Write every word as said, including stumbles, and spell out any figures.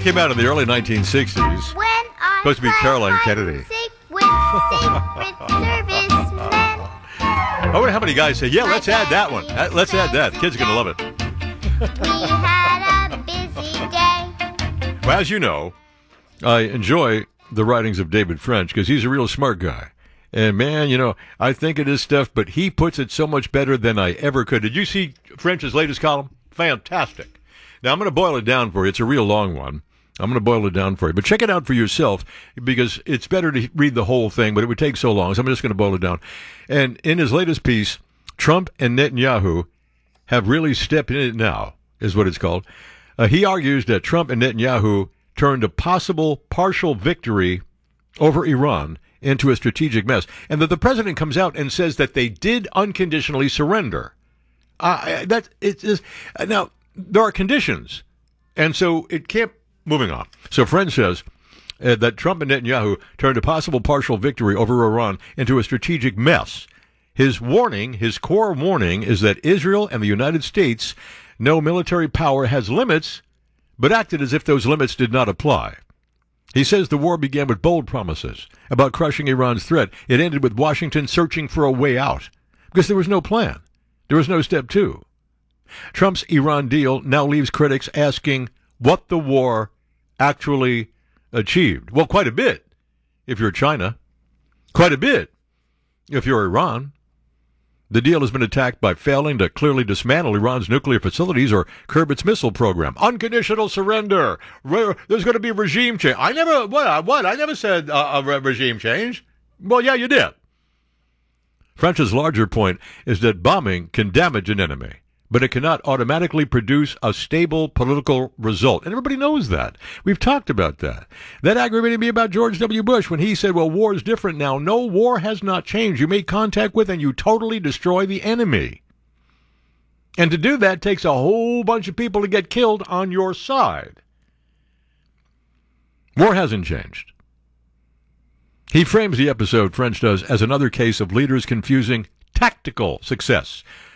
that came out in the early nineteen sixties. When I Supposed to be Caroline Kennedy. Sick with Secret Servicemen. I wonder how many guys say, yeah, let's add that one. Uh, Let's add that. Kids are going to love it. We had a busy day. Well, as you know, I enjoy the writings of David French because he's a real smart guy. And, man, you know, I think of his stuff, but he puts it so much better than I ever could. Did you see French's latest column? Fantastic. Now, I'm going to boil it down for you. It's a real long one. I'm going to boil it down for you. But check it out for yourself because it's better to read the whole thing, but it would take so long. So I'm just going to boil it down. And in his latest piece, Trump and Netanyahu have really stepped in it now, is what it's called. Uh, he argues that Trump and Netanyahu turned a possible partial victory over Iran into a strategic mess, and that the president comes out and says that they did unconditionally surrender. Uh, that it is now there are conditions, and so it can't. Moving on. So French says uh, that Trump and Netanyahu turned a possible partial victory over Iran into a strategic mess. His warning, his core warning, is that Israel and the United States know military power has limits, but acted as if those limits did not apply. He says the war began with bold promises about crushing Iran's threat. It ended with Washington searching for a way out because there was no plan. There was no step two. Trump's Iran deal now leaves critics asking what the war actually achieved. Well, quite a bit if you're China. Quite a bit if you're Iran. The deal has been attacked by failing to clearly dismantle Iran's nuclear facilities or curb its missile program. Unconditional surrender. Re- there's going to be regime change. I never, what, what? I never said uh, a re- regime change. Well, yeah, you did. French's larger point is that bombing can damage an enemy, but it cannot automatically produce a stable political result. And everybody knows that. We've talked about that. That aggravated me about George W. Bush when he said, well, war is different now. No, war has not changed. You make contact with and you totally destroy the enemy. And to do that takes a whole bunch of people to get killed on your side. War hasn't changed. He frames the episode, French does, as another case of leaders confusing tactical success